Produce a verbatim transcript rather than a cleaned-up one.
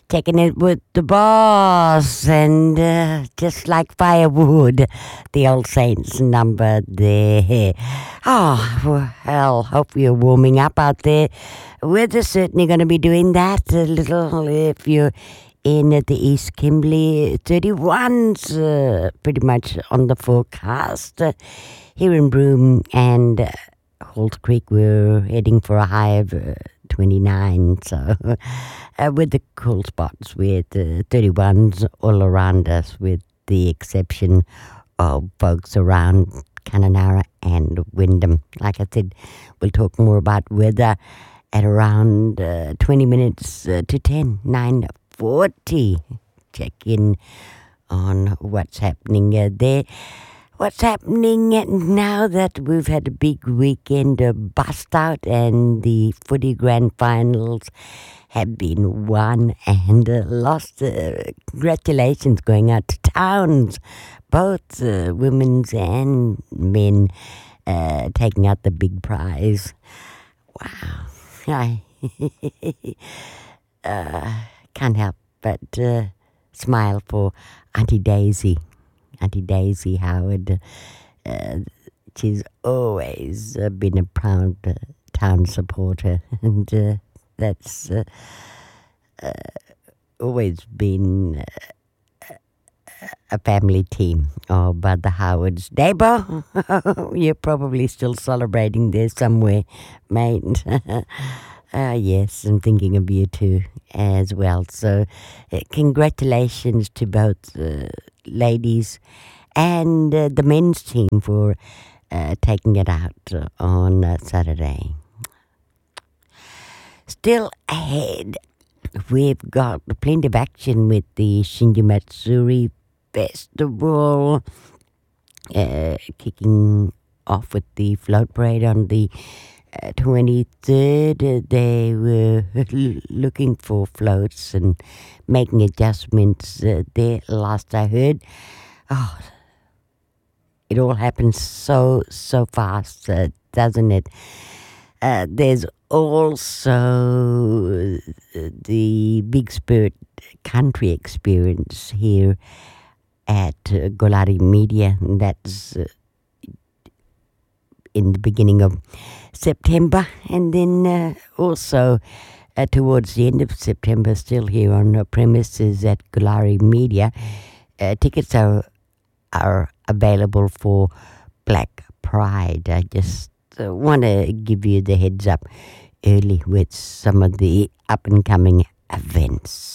Taking it with the boss, and uh, just like firewood, the Old Saints number there. Oh, well, hope you're warming up out there. We're just certainly going to be doing that a little if you're in at the East Kimberley. thirty-one's uh, pretty much on the forecast. Uh, here in Broome and uh, Halls Creek, we're heading for a high of uh, twenty-nine, so uh, with the cool spots with uh, thirty-ones all around us, with the exception of folks around Kununurra and Wyndham. Like I said, we'll talk more about weather at around uh, twenty minutes uh, to ten, nine forty. Check in on what's happening uh, there. What's happening now that we've had a big weekend of bust out and the footy grand finals have been won and uh, lost? Uh, congratulations going out to Towns, both uh, women's and men uh, taking out the big prize. Wow. I uh, can't help but uh, smile for Auntie Daisy. Auntie Daisy Howard, uh, she's always uh, been a proud uh, Town supporter, and uh, that's uh, uh, always been uh, a family team. Oh, but the Howards. Dabo, you're probably still celebrating there somewhere, mate. Uh, yes, I'm thinking of you too as well. So uh, congratulations to both uh, ladies and uh, the men's team for uh, taking it out uh, on uh, Saturday. Still ahead, we've got plenty of action with the Shinji Matsuri Festival uh, kicking off with the float parade on the Uh, twenty-third. Uh, they were looking for floats and making adjustments uh, there last I heard. Oh, it all happens so, so fast, uh, doesn't it? Uh, there's also the Big Spirit Country Experience here at uh, Golari Media, and that's uh, in the beginning of September, and then uh, also uh, towards the end of September, still here on the premises at Golari Media. Uh, tickets are are available for Black Pride. I just uh, want to give you the heads up early with some of the up and coming events.